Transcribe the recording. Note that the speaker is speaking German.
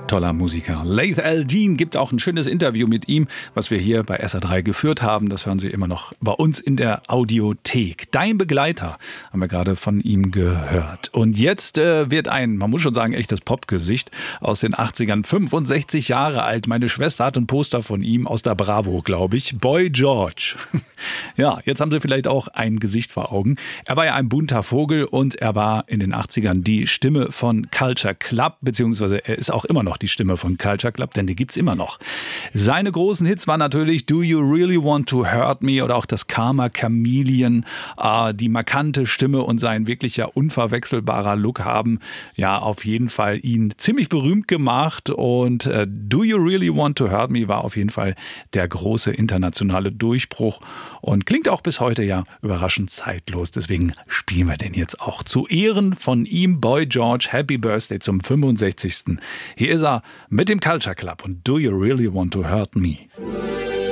Toller Musiker. Laith Al-Deen gibt auch ein schönes Interview mit ihm, was wir hier bei SA3 geführt haben. Das hören Sie immer noch bei uns in der Audiothek. Dein Begleiter haben wir gerade von ihm gehört. Und jetzt wird ein, man muss schon sagen, echtes Popgesicht aus den 80ern, 65 Jahre alt. Meine Schwester hat ein Poster von ihm aus der Bravo, glaube ich. Boy George. Ja, jetzt haben Sie vielleicht auch ein Gesicht vor Augen. Er war ja ein bunter Vogel und er war in den 80ern die Stimme von Culture Club, beziehungsweise er ist auch immer noch die Stimme von Culture Club, denn die gibt's immer noch. Seine großen Hits waren natürlich Do You Really Want to Hurt Me oder auch das Karma Chameleon. Die markante Stimme und sein wirklicher unverwechselbarer Look haben ja auf jeden Fall ihn ziemlich berühmt gemacht und Do You Really Want to Hurt Me war auf jeden Fall der große internationale Durchbruch und klingt auch bis heute ja überraschend zeitlos. Deswegen spielen wir den jetzt auch zu Ehren von ihm, Boy George. Happy Birthday zum 65. Hier ist er mit dem Culture Club und Do You Really Want to Hurt Me?